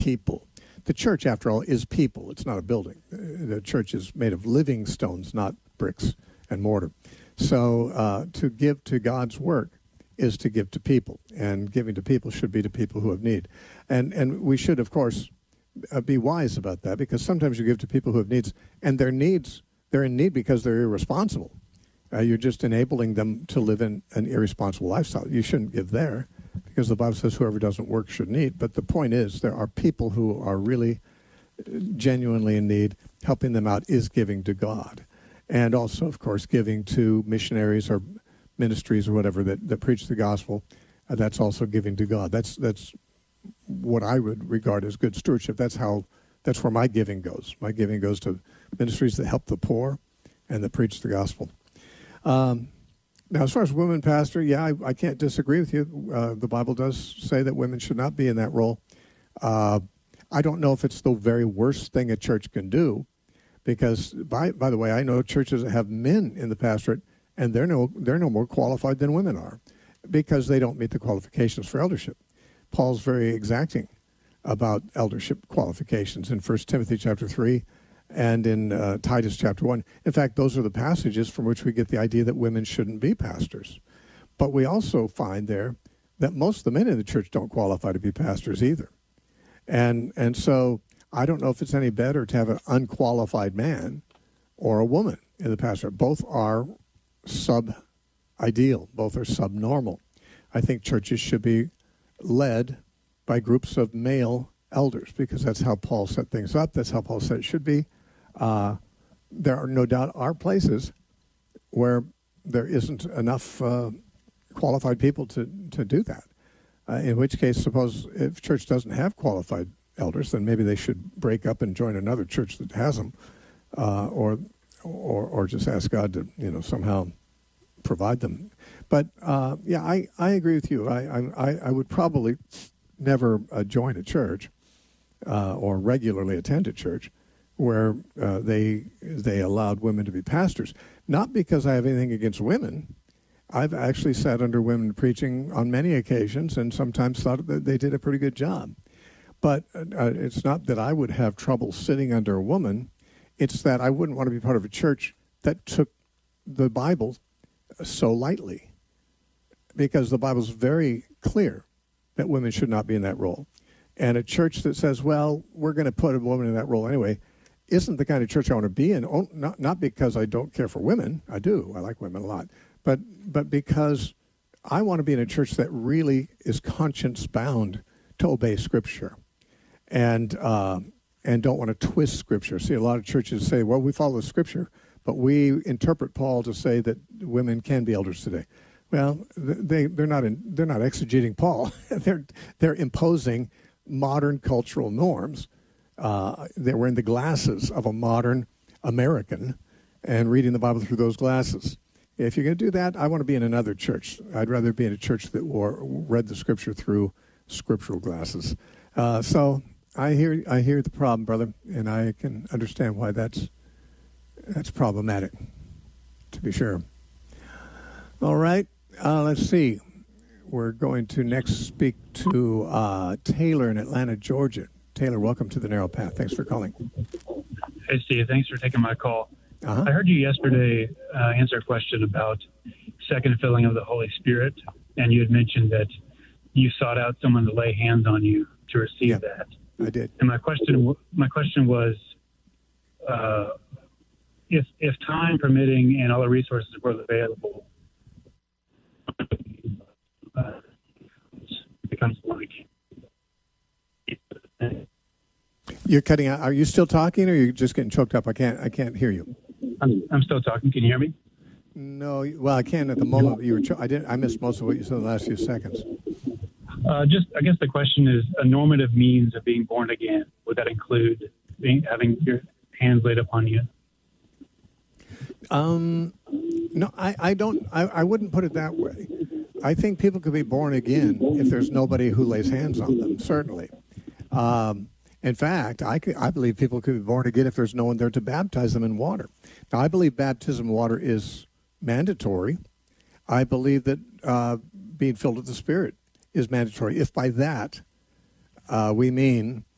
people. The church, after all, is people. It's not a building. The church is made of living stones, not bricks and mortar. So to give to God's work is to give to people, and giving to people should be to people who have need. And we should, of course, be wise about that, because sometimes you give to people who have needs, and they're in need because they're irresponsible. You're just enabling them to live in an irresponsible lifestyle. You shouldn't give there, because the Bible says whoever doesn't work shouldn't eat. But the point is, there are people who are really genuinely in need. Helping them out is giving to God. And also, of course, giving to missionaries or ministries or whatever that preach the gospel. That's also giving to God. That's what I would regard as good stewardship. That's where my giving goes. My giving goes to ministries that help the poor and that preach the gospel. Now, as far as women pastor, yeah, I can't disagree with you. The Bible does say that women should not be in that role. I don't know if it's the very worst thing a church can do, because, by the way, I know churches that have men in the pastorate, and they're no more qualified than women are, because they don't meet the qualifications for eldership. Paul's very exacting about eldership qualifications in 1 Timothy chapter 3 and in Titus chapter 1. In fact, those are the passages from which we get the idea that women shouldn't be pastors. But we also find there that most of the men in the church don't qualify to be pastors either. And so I don't know if it's any better to have an unqualified man or a woman in the pastorate. Both are sub-ideal. Both are subnormal. I think churches should be led by groups of male elders, because that's how Paul set things up. That's how Paul said it should be. There are no doubt are places where there isn't enough qualified people to do that. In which case, suppose if church doesn't have qualified elders, then maybe they should break up and join another church that has them, or just ask God to somehow provide them. But yeah, I agree with you. I would probably never join a church or regularly attend a church where they allowed women to be pastors. Not because I have anything against women. I've actually sat under women preaching on many occasions, and sometimes thought that they did a pretty good job. But it's not that I would have trouble sitting under a woman. It's that I wouldn't want to be part of a church that took the Bible so lightly, because the Bible's very clear that women should not be in that role. And a church that says, well, we're going to put a woman in that role anyway, isn't the kind of church I want to be in. Not because I don't care for women. I do. I like women a lot. But because I want to be in a church that really is conscience-bound to obey Scripture and don't want to twist Scripture. See, a lot of churches say, well, we follow Scripture, but we interpret Paul to say that women can be elders today. Well, they're not exegeting Paul. they're imposing modern cultural norms. They're wearing the glasses of a modern American and reading the Bible through those glasses. If you're going to do that, I want to be in another church. I'd rather be in a church that read the Scripture through scriptural glasses. So I hear the problem, brother, and I can understand why that's problematic, to be sure. All right, let's see. We're going to next speak to Taylor in Atlanta, Georgia. Taylor, welcome to The Narrow Path. Thanks for calling. Hey, Steve. Thanks for taking my call. Uh-huh. I heard you yesterday answer a question about second filling of the Holy Spirit, and you had mentioned that you sought out someone to lay hands on you to receive that. I did. And my question was, if time permitting and all the resources were available, becomes like. You're cutting out. Are you still talking, or are you just getting choked up? I can't hear you. I'm still talking. Can you hear me? No. Well, I can at the moment. I missed most of what you said in the last few seconds. I guess the question is, a normative means of being born again. Would that include having your hands laid upon you? No, I don't. I wouldn't put it that way. I think people could be born again if there's nobody who lays hands on them. Certainly. In fact, I believe people could be born again if there's no one there to baptize them in water. Now, I believe baptism in water is mandatory. I believe that being filled with the Spirit is mandatory. If by that we mean